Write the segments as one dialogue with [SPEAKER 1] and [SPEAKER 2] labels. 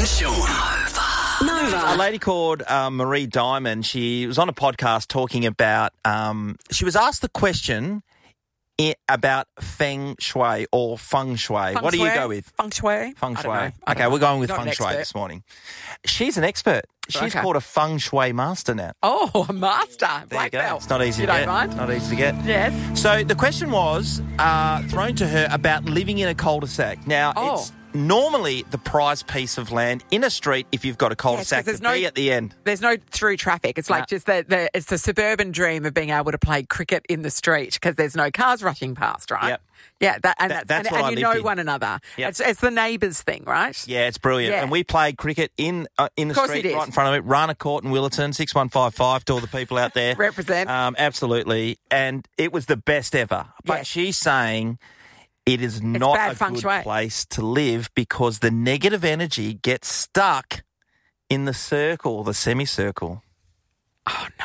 [SPEAKER 1] and Sean. Nova.
[SPEAKER 2] A lady called Marie Diamond, she was on a podcast talking about, she was asked the question about feng shui or feng shui. What do you go with?
[SPEAKER 3] Feng shui.
[SPEAKER 2] Feng
[SPEAKER 3] I
[SPEAKER 2] shui.
[SPEAKER 3] don't know.
[SPEAKER 2] Okay, we're going with
[SPEAKER 3] Not
[SPEAKER 2] feng
[SPEAKER 3] an
[SPEAKER 2] shui
[SPEAKER 3] expert.
[SPEAKER 2] this morning. She's an expert. She's
[SPEAKER 3] Okay.
[SPEAKER 2] called a feng shui master now.
[SPEAKER 3] Oh, a master.
[SPEAKER 2] There you
[SPEAKER 3] Black
[SPEAKER 2] go.
[SPEAKER 3] belt.
[SPEAKER 2] It's not easy
[SPEAKER 3] You
[SPEAKER 2] to
[SPEAKER 3] don't
[SPEAKER 2] get.
[SPEAKER 3] mind?
[SPEAKER 2] Not easy to get.
[SPEAKER 3] Yes.
[SPEAKER 2] So the question was thrown to her about living in a cul-de-sac. Now,
[SPEAKER 3] Oh.
[SPEAKER 2] it's normally the prized piece of land in a street if you've got a cul-de-sac
[SPEAKER 3] 'cause
[SPEAKER 2] to
[SPEAKER 3] there's
[SPEAKER 2] be at the end.
[SPEAKER 3] There's no through traffic. It's like just it's the suburban dream of being able to play cricket in the street because there's no cars rushing past, right?
[SPEAKER 2] Yep.
[SPEAKER 3] Yeah,
[SPEAKER 2] That's
[SPEAKER 3] and
[SPEAKER 2] what I
[SPEAKER 3] you
[SPEAKER 2] lived
[SPEAKER 3] know
[SPEAKER 2] in.
[SPEAKER 3] one another.
[SPEAKER 2] Yep.
[SPEAKER 3] It's the neighbours thing, right?
[SPEAKER 2] Yeah, it's brilliant.
[SPEAKER 3] Yeah.
[SPEAKER 2] And we played cricket in the
[SPEAKER 3] course
[SPEAKER 2] street
[SPEAKER 3] it is.
[SPEAKER 2] right in front of it. Rana Court in Willerton, 6155 to all the people out there.
[SPEAKER 3] Represent.
[SPEAKER 2] Absolutely. And it was the best ever. But
[SPEAKER 3] Yes.
[SPEAKER 2] she's saying it is not
[SPEAKER 3] bad
[SPEAKER 2] a
[SPEAKER 3] feng
[SPEAKER 2] good
[SPEAKER 3] shui.
[SPEAKER 2] place to live because the negative energy gets stuck in the circle, the semicircle.
[SPEAKER 3] Oh no!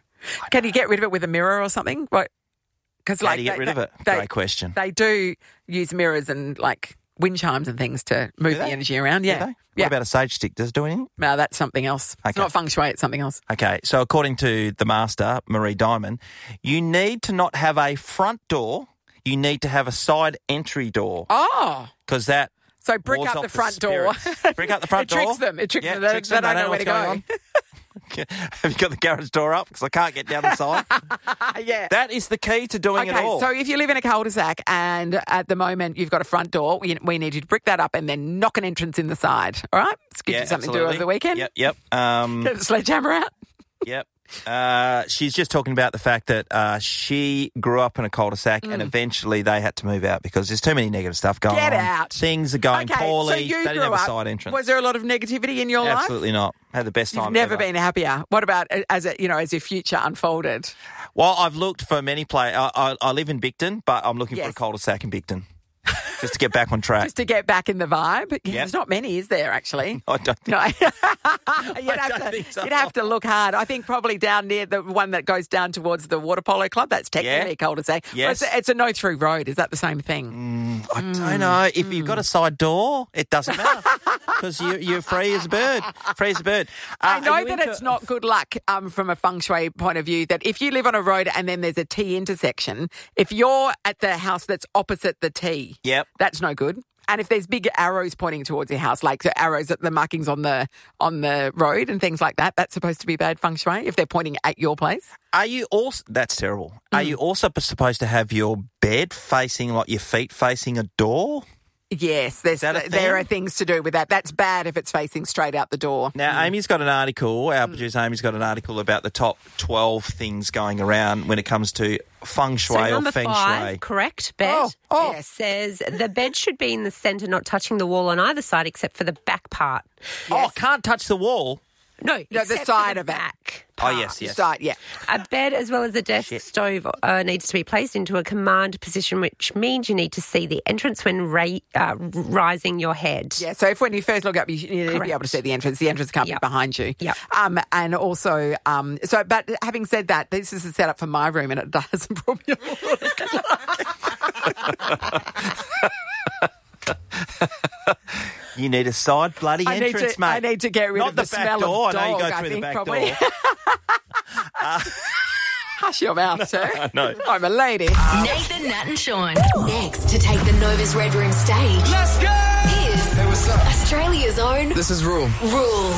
[SPEAKER 3] Can you get rid of it with a mirror or something? Because
[SPEAKER 2] How do you get rid of it? Great question.
[SPEAKER 3] They do use mirrors and like wind chimes and things to move the
[SPEAKER 2] they?
[SPEAKER 3] energy around.
[SPEAKER 2] Do
[SPEAKER 3] Yeah,
[SPEAKER 2] they?
[SPEAKER 3] yeah.
[SPEAKER 2] What about a sage stick? Does it do anything?
[SPEAKER 3] No, that's something else. It's
[SPEAKER 2] Okay.
[SPEAKER 3] not feng shui. It's something else.
[SPEAKER 2] Okay, so according to the master, Marie Diamond, you need to not have a front door. You need to have a side entry door
[SPEAKER 3] Oh,
[SPEAKER 2] because that
[SPEAKER 3] so brick
[SPEAKER 2] wards
[SPEAKER 3] up
[SPEAKER 2] off
[SPEAKER 3] the front door.
[SPEAKER 2] spirits. Brick up the front
[SPEAKER 3] It
[SPEAKER 2] door.
[SPEAKER 3] tricks them. It tricks
[SPEAKER 2] Yeah,
[SPEAKER 3] them. They
[SPEAKER 2] tricks them.
[SPEAKER 3] don't know where
[SPEAKER 2] what's
[SPEAKER 3] to go.
[SPEAKER 2] going on. Have you got the garage door up? Because I can't get down the side.
[SPEAKER 3] Yeah.
[SPEAKER 2] That is the key to doing it
[SPEAKER 3] Okay,
[SPEAKER 2] all.
[SPEAKER 3] so if you live in a cul-de-sac and at the moment you've got a front door, we need you to brick that up and then knock an entrance in the side. All right? It's gives you something to do over the weekend.
[SPEAKER 2] Yep.
[SPEAKER 3] Get the sledgehammer out.
[SPEAKER 2] Yep. She's just talking about the fact that she grew up in a cul-de-sac and eventually they had to move out because there's too many negative stuff going
[SPEAKER 3] Get
[SPEAKER 2] on.
[SPEAKER 3] out.
[SPEAKER 2] Things are going
[SPEAKER 3] Okay,
[SPEAKER 2] poorly.
[SPEAKER 3] so you
[SPEAKER 2] they didn't
[SPEAKER 3] grew
[SPEAKER 2] have a
[SPEAKER 3] up.
[SPEAKER 2] side entrance.
[SPEAKER 3] Was there a lot of negativity in your life?
[SPEAKER 2] Absolutely not. Had the best time
[SPEAKER 3] You've never
[SPEAKER 2] ever.
[SPEAKER 3] been happier. What about as your future unfolded?
[SPEAKER 2] Well, I've looked for many places. I live in Bicton, but I'm looking for
[SPEAKER 3] Yes.
[SPEAKER 2] a cul-de-sac in Bicton just to get back on track.
[SPEAKER 3] Just to get back in the vibe? Yeah,
[SPEAKER 2] Yep.
[SPEAKER 3] There's not many, is there, actually?
[SPEAKER 2] I don't think
[SPEAKER 3] No.
[SPEAKER 2] I don't think so.
[SPEAKER 3] You'd have to look hard. I think probably down near the one that goes down towards the water polo club. That's technically a cul-de-sac.
[SPEAKER 2] Yes.
[SPEAKER 3] Well, it's a no-through road. Is that the same thing?
[SPEAKER 2] I don't know. If you've got a side door, it doesn't matter because you're free as a bird. Free as a bird.
[SPEAKER 3] I know
[SPEAKER 2] are you
[SPEAKER 3] that
[SPEAKER 2] into-
[SPEAKER 3] it's not good luck from a feng shui point of view that if you live on a road and then there's a T intersection, if you're at the house that's opposite the T,
[SPEAKER 2] Yep.
[SPEAKER 3] that's no good. And if there's big arrows pointing towards your house, like the arrows at the markings on the road and things like that, that's supposed to be bad feng shui if they're pointing at your place.
[SPEAKER 2] Are you also? That's terrible. Are you also supposed to have your bed facing, like your feet facing a door?
[SPEAKER 3] Yes,
[SPEAKER 2] that a
[SPEAKER 3] there are
[SPEAKER 2] thing?
[SPEAKER 3] things to do with that. That's bad if it's facing straight out the door.
[SPEAKER 2] Now, Amy's got an article, our producer Amy's got an article about the top 12 things going around when it comes to feng shui
[SPEAKER 4] So
[SPEAKER 2] or
[SPEAKER 4] number
[SPEAKER 2] feng
[SPEAKER 4] 5,
[SPEAKER 2] shui.
[SPEAKER 4] correct, bed.
[SPEAKER 3] Oh.
[SPEAKER 4] It says the bed should be in the centre, not touching the wall on either side except for the back part.
[SPEAKER 2] Oh, can't touch the wall.
[SPEAKER 4] No,
[SPEAKER 3] No,
[SPEAKER 4] except
[SPEAKER 3] the
[SPEAKER 4] for
[SPEAKER 3] side
[SPEAKER 4] the
[SPEAKER 3] of it.
[SPEAKER 4] back.
[SPEAKER 2] Oh, yes, yes.
[SPEAKER 3] Side, yeah.
[SPEAKER 4] A bed as well as a desk stove needs to be placed into a command position, which means you need to see the entrance when rising your head.
[SPEAKER 3] Yeah, so if when you first look up, you need to be
[SPEAKER 4] Correct.
[SPEAKER 3] able to see the entrance. The entrance can't
[SPEAKER 4] Yep.
[SPEAKER 3] be behind you.
[SPEAKER 4] Yep.
[SPEAKER 3] And also, but having said that, this is a setup for my room and it doesn't put me a lot of good luck.
[SPEAKER 2] You need a side bloody entrance, mate.
[SPEAKER 3] I need to get rid
[SPEAKER 2] Not
[SPEAKER 3] of the
[SPEAKER 2] back
[SPEAKER 3] smell
[SPEAKER 2] door.
[SPEAKER 3] of dog,
[SPEAKER 2] I know you go
[SPEAKER 3] I
[SPEAKER 2] through the
[SPEAKER 3] think,
[SPEAKER 2] back
[SPEAKER 3] probably.
[SPEAKER 2] door.
[SPEAKER 3] Hush your mouth, sir.
[SPEAKER 2] No.
[SPEAKER 3] I'm a lady.
[SPEAKER 1] Nathan, Nat and Sean. Next to take the Nova's Red Room stage.
[SPEAKER 5] Let's go!
[SPEAKER 1] Is
[SPEAKER 5] Hey, what's up?
[SPEAKER 1] Australia's own
[SPEAKER 5] This is Rule.
[SPEAKER 1] Rule.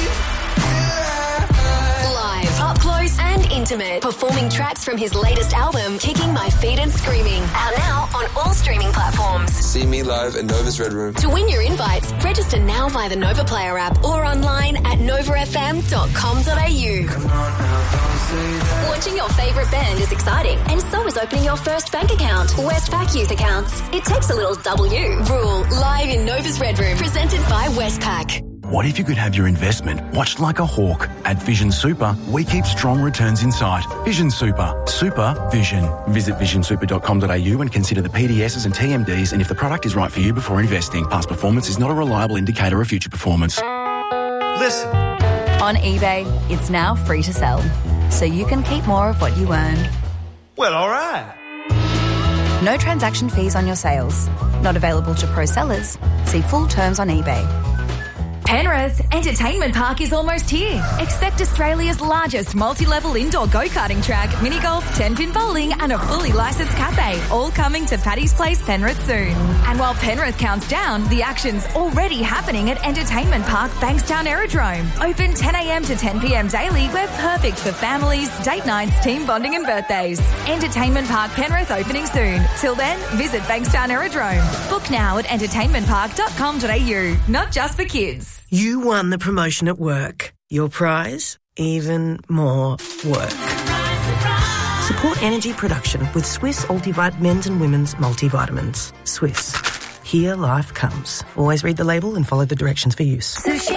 [SPEAKER 1] Live, up close and intimate, performing tracks from his latest album, Kicking My Feet and Screaming. Out now on all streaming platforms.
[SPEAKER 5] See me live at Nova's Red Room.
[SPEAKER 1] To win your invites, register now via the Nova Player app or online at novafm.com.au. Watching your favourite band is exciting, and so is opening your first bank account. Westpac Youth Accounts. It takes a little W. Rule, live in Nova's Red Room, presented by Westpac.
[SPEAKER 6] What if you could have your investment watched like a hawk? At Vision Super, we keep strong returns in sight. Vision Super. Super Vision. Visit visionsuper.com.au and consider the PDSs and TMDs and if the product is right for you before investing. Past performance is not a reliable indicator of future performance.
[SPEAKER 5] Listen.
[SPEAKER 7] On eBay, it's now free to sell, so you can keep more of what you earn.
[SPEAKER 5] Well, all right.
[SPEAKER 7] No transaction fees on your sales. Not available to pro sellers. See full terms on eBay.
[SPEAKER 1] Penrith
[SPEAKER 7] Penrith, Entertainment Park is almost here. Expect Australia's largest multi-level indoor go-karting track, mini golf, 10-pin bowling and a fully licensed cafe, all coming to Paddy's Place, Penrith soon. And while Penrith counts down, the action's already happening at Entertainment Park, Bankstown Aerodrome. Open 10 a.m. to 10 p.m. daily. We're perfect for families, date nights, team bonding and birthdays. Entertainment Park Penrith opening soon. Till then, visit Bankstown Aerodrome. Book now at entertainmentpark.com.au. Not just for kids.
[SPEAKER 8] You won the promotion at work. Your prize? Even more work. Support energy production with Swiss Ultivite men's and women's multivitamins. Swiss. Here life comes. Always read the label and follow the directions for use.